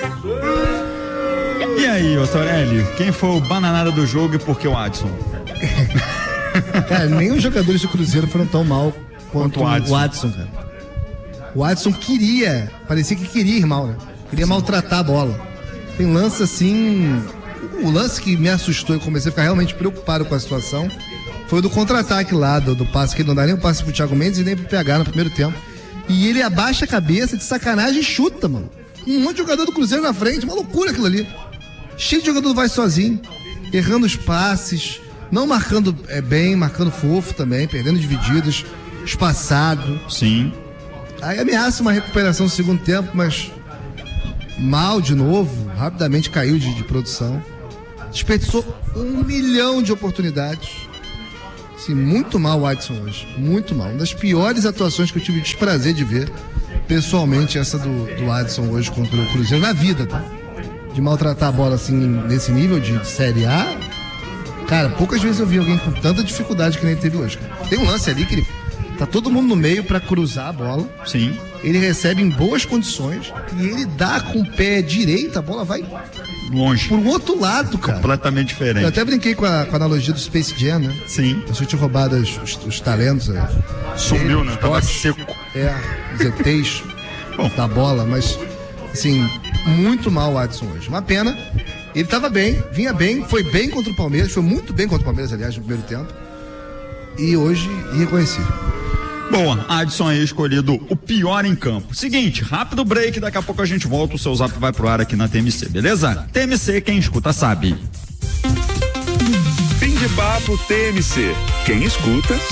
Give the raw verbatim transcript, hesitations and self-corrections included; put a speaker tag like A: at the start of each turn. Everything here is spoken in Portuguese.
A: E aí, Otorelli, quem foi o bananada do jogo e por que o Adson?
B: Cara, nem os jogadores do Cruzeiro foram tão mal quanto, quanto o Adson. o Adson, cara. O Adson queria, parecia que queria ir mal, né? Queria Sim. maltratar a bola. Tem lance assim. O lance que me assustou e comecei a ficar realmente preocupado com a situação foi o do contra-ataque lá, do, do passe, que ele não dá nem o passe pro Thiago Mendes e nem pro P H no primeiro tempo. E ele abaixa a cabeça de sacanagem e chuta, mano. Um monte de jogador do Cruzeiro na frente, uma loucura aquilo ali. Cheio de jogador vai sozinho, errando os passes, não marcando é, bem, marcando fofo também, perdendo divididas, espaçado.
A: Sim.
B: Aí ameaça uma recuperação no segundo tempo, mas mal de novo, rapidamente caiu de, de produção. Desperdiçou um milhão de oportunidades. Assim, muito mal o Adson hoje, muito mal. Uma das piores atuações que eu tive o desprazer de ver, pessoalmente, essa do, do Adson hoje contra o Cruzeiro, na vida, tá? De maltratar a bola assim, nesse nível de, de Série A. Cara, poucas vezes eu vi alguém com tanta dificuldade que nem teve hoje, cara. Tem um lance ali que ele tá todo mundo no meio pra cruzar a bola.
A: Sim.
B: Ele recebe em boas condições e ele dá com o pé direito, a bola vai
A: longe.
B: Por um outro lado, cara.
A: Completamente diferente.
B: Eu até brinquei com a, com a analogia do Space Jam, né?
A: Sim.
B: A gente tinha roubado os, os, os talentos. É.
A: Sumiu, né? Tava seco.
B: É, os E Tês da bola, mas assim, muito mal o Adson hoje. Uma pena. Ele tava bem, vinha bem, foi bem contra o Palmeiras, foi muito bem contra o Palmeiras, aliás, no primeiro tempo. E hoje, irreconhecível.
A: Boa, Adson aí escolhido o pior em campo. Seguinte, rápido break, daqui a pouco a gente volta, o seu zap vai pro ar aqui na T M C, beleza? T M C, quem escuta sabe.
C: Fim de papo T M C, quem escuta